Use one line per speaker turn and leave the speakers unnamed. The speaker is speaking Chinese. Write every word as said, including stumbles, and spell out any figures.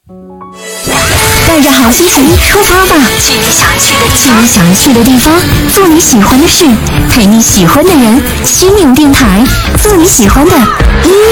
带着好心情出发吧，去你想去的去你想去的地方，做你喜欢的事，陪你喜欢的人。心灵电台，做你喜欢的音乐。